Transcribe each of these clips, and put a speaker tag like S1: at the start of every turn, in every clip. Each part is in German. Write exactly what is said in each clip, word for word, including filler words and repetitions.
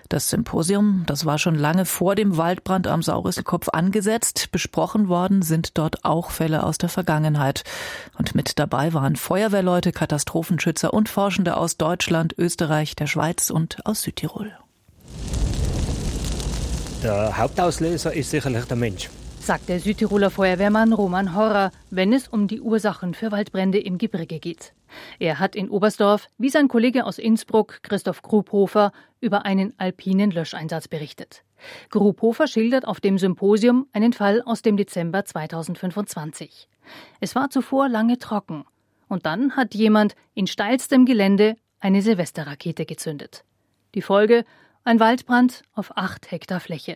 S1: Das Symposium, das war schon lange vor dem Waldbrand am Saurisselkopf angesetzt. Besprochen worden sind dort auch Fälle aus der Vergangenheit. Und mit dabei waren Feuerwehrleute, Katastrophenschützer und Forschende aus Deutschland, Österreich, der Schweiz und aus Südtirol.
S2: Der Hauptauslöser ist sicherlich der Mensch,
S3: sagt der Südtiroler Feuerwehrmann Roman Horrer, wenn es um die Ursachen für Waldbrände im Gebirge geht. Er hat in Oberstdorf, wie sein Kollege aus Innsbruck, Christoph Grubhofer, über einen alpinen Löscheinsatz berichtet. Grubhofer schildert auf dem Symposium einen Fall aus dem Dezember zweitausendfünfundzwanzig. Es war zuvor lange trocken. Und dann hat jemand in steilstem Gelände eine Silvesterrakete gezündet. Die Folge: ein Waldbrand auf acht Hektar Fläche.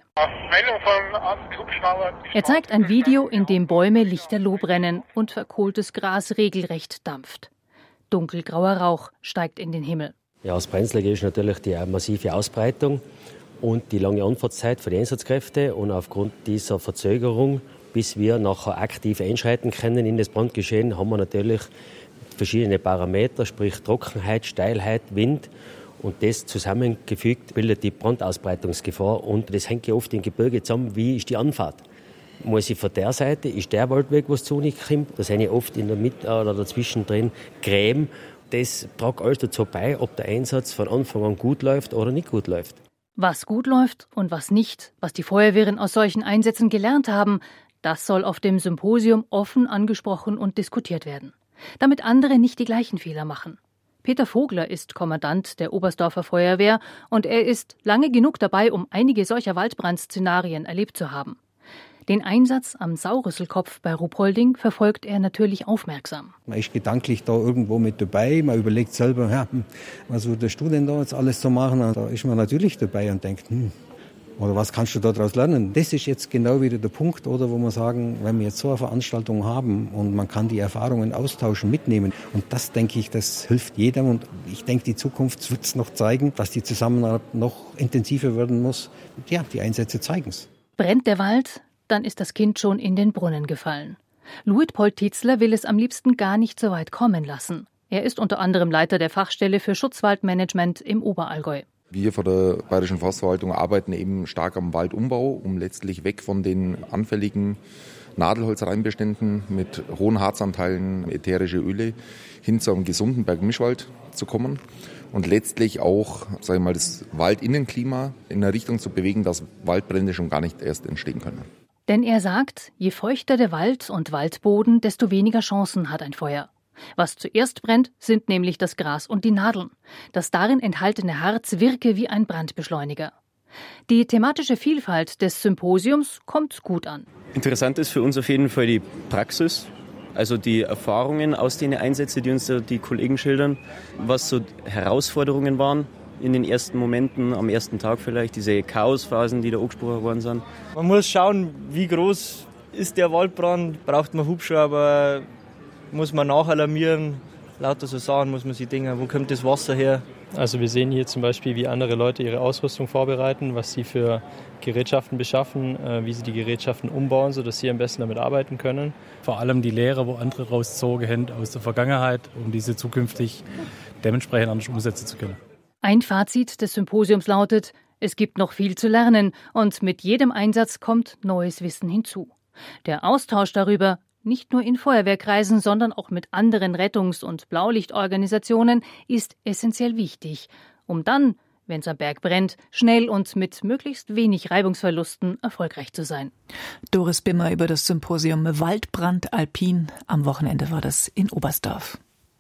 S3: Er zeigt ein Video, in dem Bäume lichterloh brennen und verkohltes Gras regelrecht dampft. Dunkelgrauer Rauch steigt in den Himmel.
S2: Ja, das Brenzlige ist natürlich die massive Ausbreitung und die lange Antwortzeit für die Einsatzkräfte. Und aufgrund dieser Verzögerung, bis wir nachher aktiv einschreiten können in das Brandgeschehen, haben wir natürlich verschiedene Parameter, sprich Trockenheit, Steilheit, Wind. Und das zusammengefügt bildet die Brandausbreitungsgefahr. Und das hängt ja oft im Gebirge zusammen. Wie ist die Anfahrt? Muss ich von der Seite, ist der Waldweg, was zu uns kommt? Da sind ja oft in der Mitte oder dazwischen drin Gräben. Das trägt alles dazu bei, ob der Einsatz von Anfang an gut läuft oder nicht gut läuft.
S3: Was gut läuft und was nicht, was die Feuerwehren aus solchen Einsätzen gelernt haben, das soll auf dem Symposium offen angesprochen und diskutiert werden. Damit andere nicht die gleichen Fehler machen. Peter Vogler ist Kommandant der Oberstdorfer Feuerwehr und er ist lange genug dabei, um einige solcher Waldbrandszenarien erlebt zu haben. Den Einsatz am Saurisselkopf bei Ruhpolding verfolgt er natürlich aufmerksam.
S4: Man ist gedanklich da irgendwo mit dabei, man überlegt selber, ja, was würdest du denn da jetzt alles so machen? Und da ist man natürlich dabei und denkt, hm, oder was kannst du daraus lernen? Das ist jetzt genau wieder der Punkt, oder, wo wir sagen, wenn wir jetzt so eine Veranstaltung haben und man kann die Erfahrungen austauschen, mitnehmen. Und das, denke ich, das hilft jedem. Und ich denke, die Zukunft wird es noch zeigen, dass die Zusammenarbeit noch intensiver werden muss. Und ja, die Einsätze zeigen es.
S3: Brennt der Wald, dann ist das Kind schon in den Brunnen gefallen. Luitpold Tietzler will es am liebsten gar nicht so weit kommen lassen. Er ist unter anderem Leiter der Fachstelle für Schutzwaldmanagement im Oberallgäu.
S5: Wir von der Bayerischen Forstverwaltung arbeiten eben stark am Waldumbau, um letztlich weg von den anfälligen Nadelholzreinbeständen mit hohen Harzanteilen, ätherische Öle, hin zu einem gesunden Bergmischwald zu kommen und letztlich auch, sage ich mal, das Waldinnenklima in eine Richtung zu bewegen, dass Waldbrände schon gar nicht erst entstehen können.
S3: Denn er sagt, je feuchter der Wald und Waldboden, desto weniger Chancen hat ein Feuer. Was zuerst brennt, sind nämlich das Gras und die Nadeln. Das darin enthaltene Harz wirke wie ein Brandbeschleuniger. Die thematische Vielfalt des Symposiums kommt gut an.
S6: Interessant ist für uns auf jeden Fall die Praxis, also die Erfahrungen aus den Einsätzen, die uns die Kollegen schildern, was so Herausforderungen waren in den ersten Momenten, am ersten Tag vielleicht, diese Chaosphasen, die da angesprochen worden sind.
S7: Man muss schauen, wie groß ist der Waldbrand, braucht man Hubschrauber, muss man nachalarmieren, lauter so Sachen muss man sich denken, wo kommt das Wasser her?
S8: Also wir sehen hier zum Beispiel, wie andere Leute ihre Ausrüstung vorbereiten, was sie für Gerätschaften beschaffen, wie sie die Gerätschaften umbauen, sodass sie am besten damit arbeiten können.
S9: Vor allem die Lehre, wo andere rausgezogen haben aus der Vergangenheit, um diese zukünftig dementsprechend anders umsetzen zu können.
S3: Ein Fazit des Symposiums lautet, es gibt noch viel zu lernen und mit jedem Einsatz kommt neues Wissen hinzu. Der Austausch darüber, nicht nur in Feuerwehrkreisen, sondern auch mit anderen Rettungs- und Blaulichtorganisationen, ist essentiell wichtig, um dann, wenn es am Berg brennt, schnell und mit möglichst wenig Reibungsverlusten erfolgreich zu sein.
S1: Doris Bimmer über das Symposium Waldbrand Alpin. Am Wochenende war das in Oberstdorf.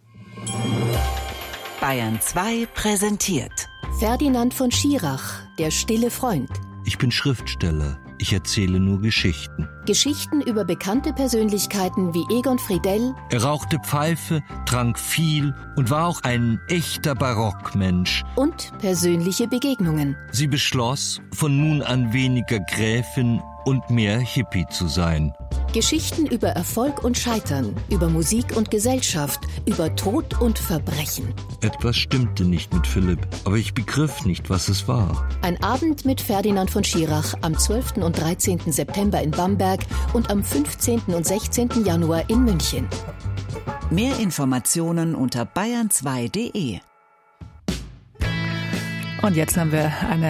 S10: Bayern zwei präsentiert
S11: Ferdinand von Schirach, der stille Freund.
S12: Ich bin Schriftsteller. Ich erzähle nur Geschichten.
S11: Geschichten über bekannte Persönlichkeiten wie Egon Friedell.
S12: Er rauchte Pfeife, trank viel und war auch ein echter Barockmensch.
S11: Und persönliche Begegnungen.
S12: Sie beschloss, von nun an weniger Gräfin und mehr Hippie zu sein.
S11: Geschichten über Erfolg und Scheitern, über Musik und Gesellschaft, über Tod und Verbrechen.
S12: Etwas stimmte nicht mit Philipp, aber ich begriff nicht, was es war.
S11: Ein Abend mit Ferdinand von Schirach am zwölften und dreizehnten September in Bamberg und am fünfzehnten und sechzehnten Januar in München.
S10: Mehr Informationen unter bayern zwei punkt de.
S1: Und jetzt haben wir eine